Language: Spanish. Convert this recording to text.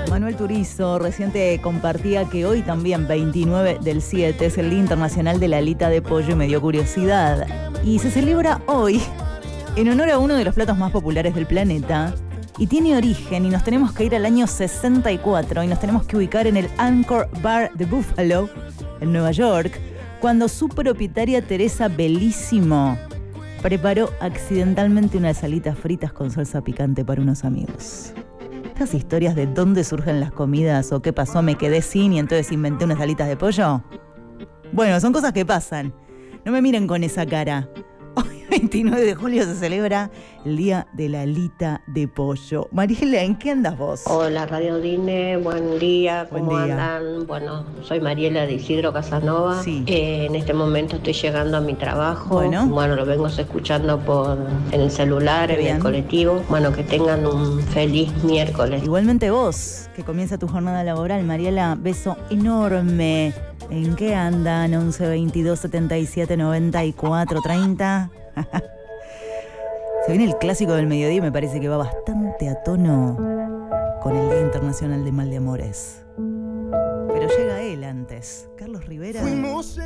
Manuel Turizo recién te compartía que hoy también, 29/7, es el Día Internacional de la Alita de Pollo y me dio curiosidad. Y se celebra hoy en honor a uno de los platos más populares del planeta. Y tiene origen, y nos tenemos que ir al año 64, y nos tenemos que ubicar en el Anchor Bar de Buffalo, en Nueva York, cuando su propietaria Teresa Bellissimo preparó accidentalmente unas alitas fritas con salsa picante para unos amigos. Estas historias de dónde surgen las comidas o qué pasó, me quedé sin y entonces inventé unas alitas de pollo. Bueno, son cosas que pasan. No me miren con esa cara. Hoy, 29 de julio, se celebra el Día de la Alita de Pollo. Mariela, ¿en qué andas vos? Hola, Radio Dine, buen día, ¿cómo Buen día. andan? Bueno, soy Mariela de Isidro Casanova. Sí. En este momento estoy llegando a mi trabajo. Bueno. Lo vengo escuchando en el celular, Qué en bien. el colectivo. Bueno, que tengan un feliz miércoles. Igualmente vos, que comienza tu jornada laboral, Mariela, beso enorme. ¿En qué andan? 11 22 77 94 30. Se viene el clásico del mediodía y me parece que va bastante a tono con el Día Internacional de Mal de Amores. Pero llega él antes. Carlos Rivera.